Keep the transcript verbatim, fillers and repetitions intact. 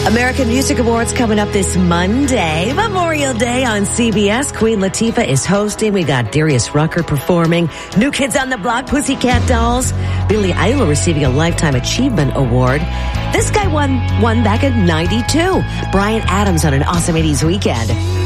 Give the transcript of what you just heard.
American Music Awards coming up this Monday. Memorial Day on C B S. Queen Latifah is hosting. We got Darius Rucker performing. New Kids on the Block, Pussycat Dolls. Billie Eilish receiving a Lifetime Achievement Award. This guy won one back in ninety-two. Bryan Adams on an awesome eighties weekend.